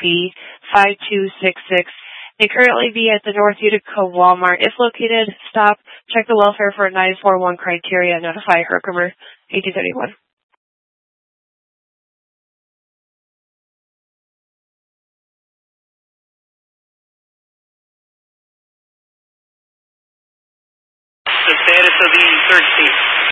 5266. They currently be at the North Utica Walmart. If located, stop, check the welfare for 941 criteria, notify Herkimer 1831. The status of the search team.